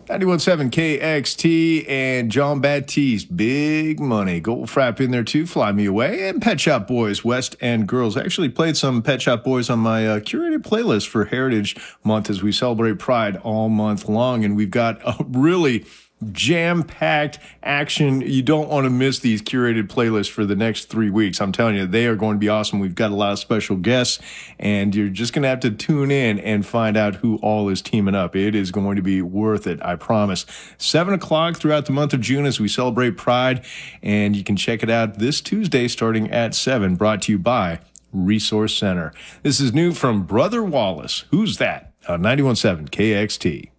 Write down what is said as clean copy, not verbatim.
91.7 KXT and John Baptiste, Big Money. Goldfrapp in there too, Fly Me Away, and Pet Shop Boys, West End Girls. I actually played some Pet Shop Boys on my curated playlist for Heritage Month as we celebrate Pride all month long. And we've got a really jam-packed action. You don't want to miss these curated playlists for the next 3 weeks. I'm telling you, they are going to be awesome. We've got a lot of special guests, and you're just going to have to tune in and find out who all is teaming up. It is going to be worth it, I promise. 7 o'clock throughout the month of June as we celebrate Pride, and you can check it out this Tuesday starting at 7, brought to you by Resource Center. This is new from Brother Wallace. Who's that? 91.7 KXT.